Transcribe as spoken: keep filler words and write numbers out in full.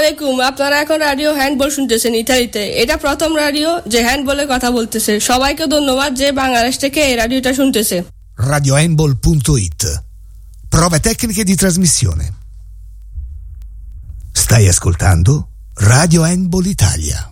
আলাইকুম, আপনারা এখন রাডিও হ্যান্ডবল শুনতেছেন ইতালিতে। এটা প্রথম রাডিও যে হ্যান্ডবলে কথা বলতেছে। সবাইকে ধন্যবাদ যে বাংলাদেশ থেকে এই রাডিওটা শুনতেছে। radio handball punto it. Prove tecniche di trasmissione. Stai ascoltando Radio Handball Italia.